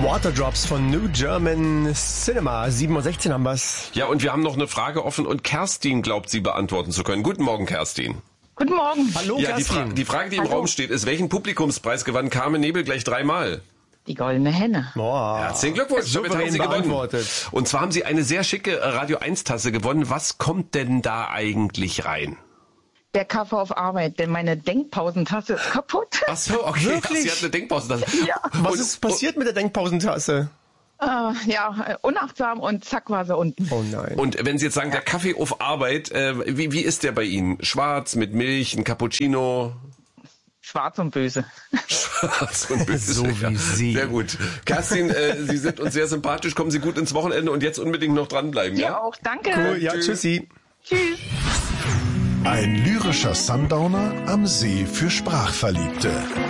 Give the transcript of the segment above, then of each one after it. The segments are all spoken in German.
Waterdrops von New German Cinema. 7:16 Uhr haben wir's. Ja, und wir haben noch eine Frage offen und Kerstin glaubt, sie beantworten zu können. Guten Morgen, Kerstin. Guten Morgen. Hallo, Ja, Kerstin. die Frage, die im Raum steht, ist, welchen Publikumspreis gewann Carmen Nebel gleich 3-mal? Die goldene Henne. Boah. Herzlichen Glückwunsch, damit haben Sie beantwortet. gewonnen. Und zwar haben Sie eine sehr schicke Radio 1 Tasse gewonnen. Was kommt denn da eigentlich rein? Der Kaffee auf Arbeit, denn meine Denkpausentasse ist kaputt. Ach so, okay. Wirklich? Ach, sie hat eine Denkpause. Ja. Was ist passiert mit der Denkpausentasse? Unachtsam und zack war sie unten. Oh nein. Und wenn Sie jetzt sagen, der Kaffee auf Arbeit, wie ist der bei Ihnen? Schwarz, mit Milch, ein Cappuccino? Schwarz und böse. Schwarz und böse. So wie Sie. Sehr gut. Kerstin, Sie sind uns sehr sympathisch, kommen Sie gut ins Wochenende und jetzt unbedingt noch dranbleiben. Ja, Ja, auch. Danke. Cool, ja, tschüssi. Tschüss. Ein lyrischer Sundowner am See für Sprachverliebte.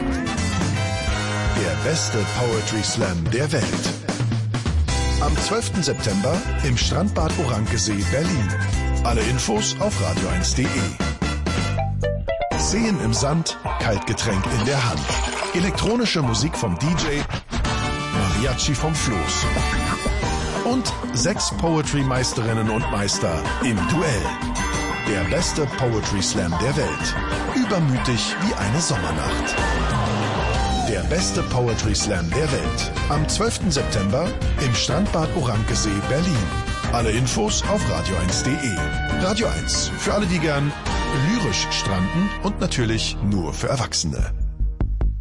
Der beste Poetry Slam der Welt. Am 12. September im Strandbad Orankesee, Berlin. Alle Infos auf radio1.de. Seen im Sand, Kaltgetränk in der Hand. Elektronische Musik vom DJ, Mariachi vom Floß. Und 6 Poetry-Meisterinnen und Meister im Duell. Der beste Poetry Slam der Welt. Übermütig wie eine Sommernacht. Der beste Poetry Slam der Welt. Am 12. September im Strandbad Orankesee, Berlin. Alle Infos auf radio1.de. Radio 1. Für alle, die gern lyrisch stranden und natürlich nur für Erwachsene.